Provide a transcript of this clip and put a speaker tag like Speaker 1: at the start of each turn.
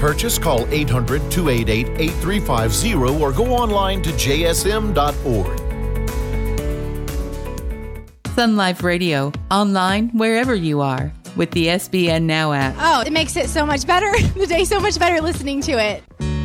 Speaker 1: purchase, call 800-288-8350 or go online to jsm.org.
Speaker 2: Sun Life Radio, online wherever you are with the SBN Now app.
Speaker 3: Oh, it makes it so much better. The day so much better listening to it.